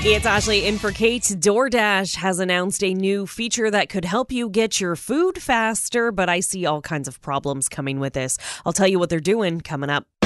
It's Ashley in for Kate. DoorDash has announced a new feature that could help you get your food faster, but I see all kinds of problems coming with this. I'll tell you what they're doing coming up.